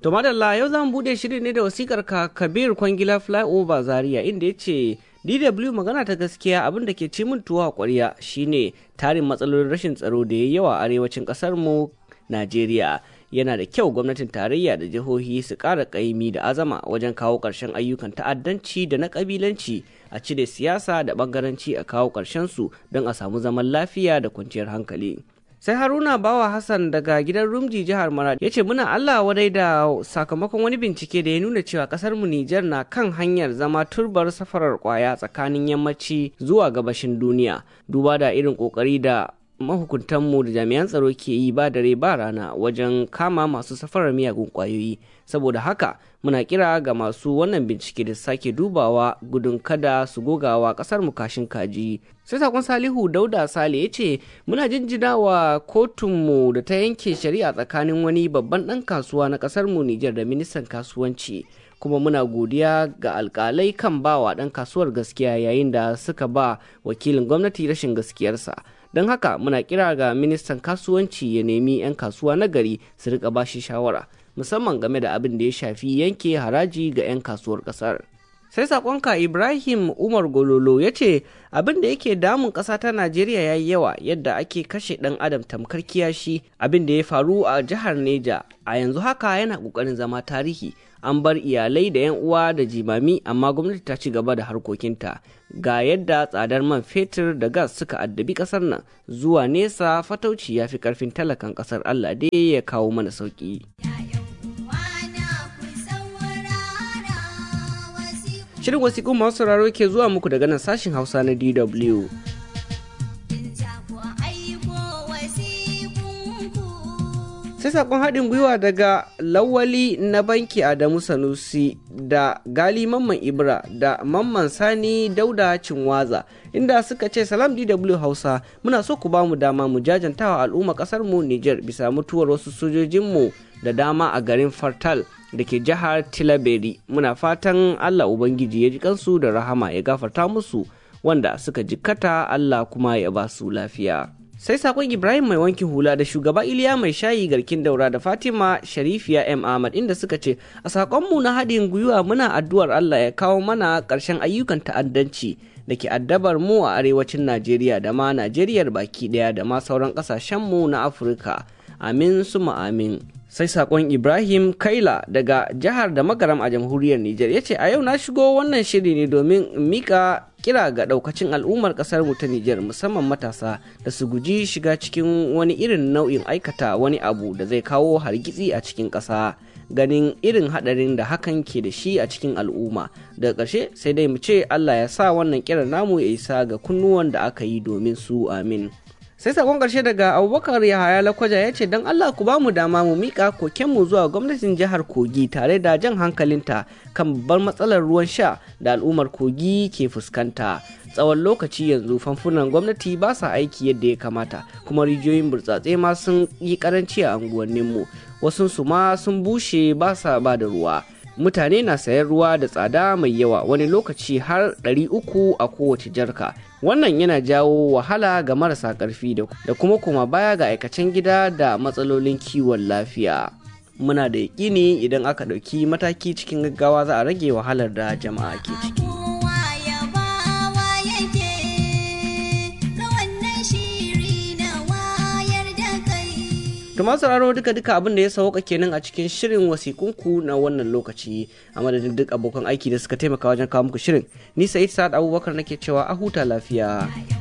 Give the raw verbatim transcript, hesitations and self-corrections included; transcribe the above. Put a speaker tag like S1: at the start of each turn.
S1: To madalla yau za mu bude shirin ne da wasikar ka Kabir Kwangila Flyover Zaria inda ya ce D W magana ta gaskiya abin da ke ci min tuwa ƙwarya shine tarin matsalolin rashin tsaro da ya yawa arewacin ƙasar mu Najeriya. Yana da kyau gwamnatin tarayya da jihohi su ƙara ƙaimi da azama wajen kawo ƙarshen ayyukan ta'addanci da na ƙabilanci, a cire siyasa da ɓangaranci a kawo ƙarshen su don a samu zaman lafiya da kwanciyar hankali. Sai Haruna Bawa Hassan daga gidan Rumji jihar Maradi ya ce muna Allah wadai da sakamakon wani bincike da ya nuna cewa kasar mu Nijar na kan hanyar zama turbar safarar kwaya tsakanin yammaci zuwa gabashin duniya, duba da irin kokari da mahukuntanmu da jami'an tsaro ke yi ba dare ba rana wajen kama masu safarar miyagun kwayoyi. Saboda haka muna kira ga masu wannan bincike da sake dubawa gudun kada su gogawa kasar mu kashin kaji. Sai sakon Salihu Dauda Sale ya ce muna jinjina wa kotunmu da ta yanke shari'a tsakanin wani babban ɗan kasuwa na kasar mu Nijar da ministan kasuwanci, kuma muna godiya ga alkalai kan bawa ɗan kasuwar gaskiya yayin da suka ba wakilin gwamnati rashin gaskiyarsa. Don haka muna kira ga ministan kasuwanci ya nemi 'yan kasuwa na gari su rika bashi shawara, musamman game da abin da ya shafi yanke haraji ga 'yan kasuwar kasar. Sai sakonka Ibrahim Umar Gololo ya ce abin da yake damun ƙasa ta Najeriya ya yi yawa, yadda ake kashe ɗan adam tamkar kiyashi. Abin da ya faru a jihar Neja a yanzu haka yana ƙoƙarin zama tarihi. An bar iyalai da 'yan uwa da jimami, amma gwamnati ta ci gaba da harkokinta. Ga yadda tsadar man fetur da gas suka addabi ƙasar nan, zuwa nesa fatauci ya fi ƙarfin talakan ƙasar. Allah dai ya kawo mana sauƙi. Shirin wasiƙun masu sauraro ke zuwa muku daga nan sashin Hausa na D W. Sai sakon haɗin gwiwa daga Lawali na banki Adamu Sanusi da Gali Mamman Ibra da Mamman Sani Dauda Cinwaza, inda suka ce salam D W Hausa, muna so ku ba mu dama mu jajantawa al'umma ƙasar mu Nijar bisa mutuwar wasu sojojinmu da dama a garin Fartal da ke jihar Tilaberi. Muna fatan Allah Ubangiji ya ji kansu da rahama, ya gafarta musu, wanda suka jikkata Allah kuma ya ba su lafiya. Sai sakon Ibrahim mai wankin hula da shugaba Iliya mai shayi garkin daura da Fatima Sharifiya M Ahmad, inda suka ce a sakonmu na haɗin gwiwa muna addu'ar Allah ya kawo mana ƙarshen ayyukan ta'addanci da ke addabar mu a arewacin Najeriya da ma Najeriyar baki ɗaya da ma sauran ƙasashenmu na Afirka. Amin suma amin. Sai sakon Ibrahim Kaila daga jihar da Magaram a jamhuriyar Nijar ya ce a yau na shigo wannan shiri ne domin mika kira ga daukacin al'ummar kasar mu ta Nijar, musamman matasa, da su guji shiga cikin wani irin nau'in aikata wani abu da zai kawo hargitsi a cikin ƙasa, ganin irin hadarin da hakan ke da shi a cikin al'umma. Daga ƙarshe sai dai mu ce Allah ya sa wannan kiran namu ya isa ga kunnuwan da aka yi domin su. Amin. Sai sakon ƙarshe daga Abubakar Yahaya Lakwaja ya ce don Allah ku ba mu dama mu mika kokenmu zuwa gwamnatin jihar Kogi tare da jan hankalinta kan babbar matsalar ruwan sha da al'ummar Kogi ke fuskanta. Tsawon lokaci yanzu famfunan gwamnati ba sa aiki yadda ya kamata, kuma rijiyoyin burtsatse ma sun yi karanci a unguwanninmu, wasu su ma sun bushe ba sa ba da ruwa. Mutane na sayan ruwa da tsada mai yawa, wani lokaci har ɗari uku a kowace jarka. Wannan yana jawo wahala ga marasa ƙarfi da kuma kuma baya ga aikacen gida da matsalolin kiwon lafiya. Muna da yaƙini idan aka ɗauki mataki cikin gaggawa za a rage wahalar da jama'a ke ciki. To masu sauraro duka duka abin da ya sauka kenan a cikin shirin wasikunku na wannan lokaci, a madadin duk abokan aiki da suka taimaka wajen kawo muku shirin. Ni Sa'id Sa'ad Abubakar nake cewa a huta lafiya.